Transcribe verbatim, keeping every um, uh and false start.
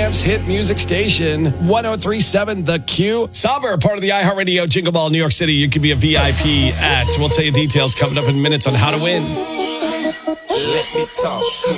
Am's hit music station, one oh three point seven The Q. Sauber, part of the iHeartRadio Jingle Ball, New York City. You could be a V I P at. We'll tell you details coming up in minutes on how to win. Let me talk to